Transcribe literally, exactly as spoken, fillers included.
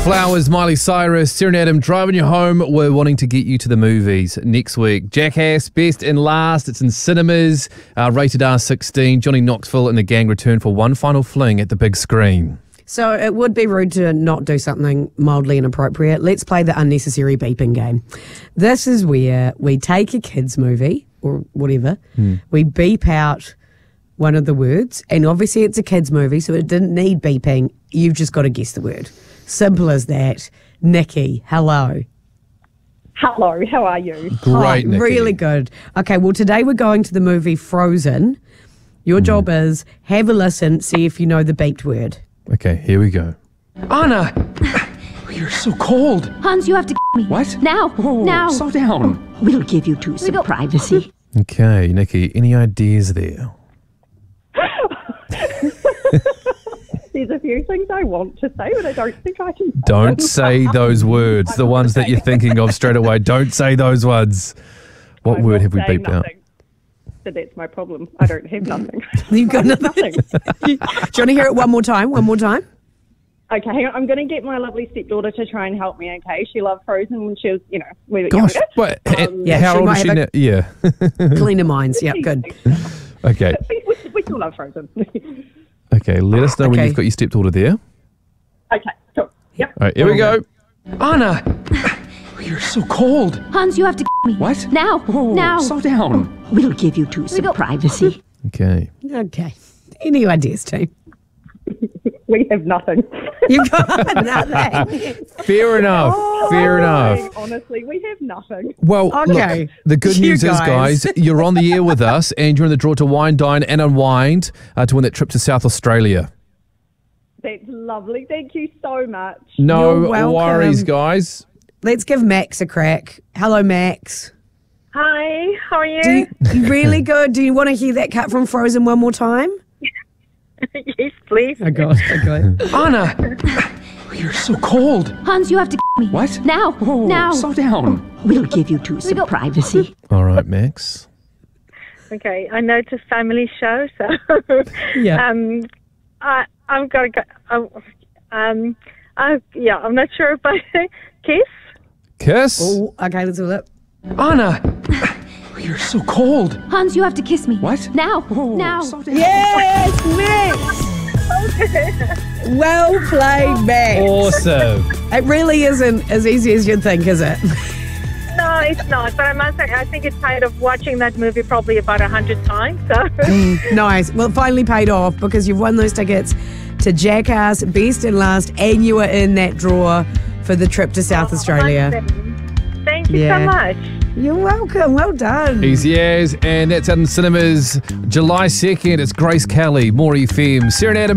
Flowers, Miley Cyrus, Serenade, driving you home. We're wanting to get you to the movies next week. Jackass, Best and Last. It's in cinemas. Uh, rated R sixteen. Johnny Knoxville and the gang return for one final fling at the big screen. So it would be rude to not do something mildly inappropriate. Let's play the unnecessary beeping game. This is where we take a kid's movie or whatever. Hmm. We beep out one of the words. And obviously it's a kid's movie, so it didn't need beeping. You've just got to guess the word. Simple as that. Nikki, hello. Hello, how are you? Great, oh, Nikki. Really good. Okay, well, today we're going to the movie Frozen. Your mm. job is have a listen, see if you know the beeped word. Okay, here we go. Anna! You're so cold. Hans, you have to me. What? Now, oh, now. Slow down. We'll give you two some privacy. Okay, Nikki, any ideas there? There's a few things I want to say, but I don't think I can. Don't say those words, the ones that you're thinking of straight away. Don't say those words. What I'm word not have we saying beeped out? nothing. So that's my problem. I don't have nothing. You've got I have nothing. Do you want to hear it one more time? One more time? Okay, hang on. I'm going to get my lovely stepdaughter to try and help me, okay? She loved Frozen when she was, you know, we were Gosh, younger. what? Um, yeah, how she old might is she have now? a- Yeah. Cleaner minds. Yeah, good. Okay. We, we, we still love Frozen. Okay, let us know when Okay. you've got your stepdaughter there. Okay, cool. Yep. All right, here we go. Anna! You're so cold. Hans, you have to me. What? Now, oh, now. Slow down. We'll give you two some go. privacy. Okay. Okay. Any ideas, team? We have nothing. You've got nothing. Fair enough. Fair enough. Nothing, honestly, we have nothing. Well, Okay. look, the good You news guys. is, guys, you're on the air with us and you're in the draw to wine, dine and unwind uh, to win that trip to South Australia. That's lovely. Thank you so much. No You're welcome. worries, guys. Let's give Max a crack. Hello, Max. Hi, how are you? Do you, you really good? Do you want to hear that cut from Frozen one more time? Yes, please. Oh, God. Okay. Anna! You're so cold. Hans, you have to me. What? Now, oh, now. Slow down. We'll give you two some go. privacy. All right, Max. Okay, I know it's a family show, so Yeah. um, I I'm gonna go. Um, um, I, yeah, I'm not sure if I kiss. Kiss. Oh, okay, let's do it. Anna! You're so cold. Hans, you have to kiss me. What? Now, Oh, now. Slow down. Yes, Max! Well played, Max. Awesome. It really isn't as easy as you'd think, is it? No, it's not. But I must say, I think it's tired of watching that movie probably about a hundred times. So Nice. Well, it finally paid off because you've won those tickets to Jackass, Best and Last, and you were in that draw for the trip to South Australia. thank you Yeah. so much. You're welcome. Well done. Easy as. And that's out in cinemas July second. It's Grace Kelly, More F M, Serenade